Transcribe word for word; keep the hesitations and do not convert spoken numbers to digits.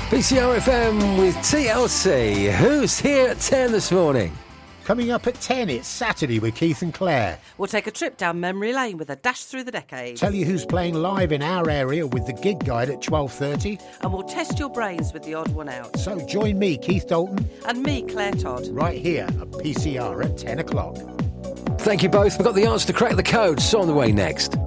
P C R F M with T L C. Who's here at ten this morning? Coming up at ten, it's Saturday with Keith and Claire. We'll take a trip down memory lane with a dash through the decades. Tell you who's playing live in our area with the gig guide at twelve thirty. And we'll test your brains with the odd one out. So join me, Keith Dalton. And me, Claire Todd. Right here at P C R at ten o'clock. Thank you both. We've got the answer to crack the code. So on the way next.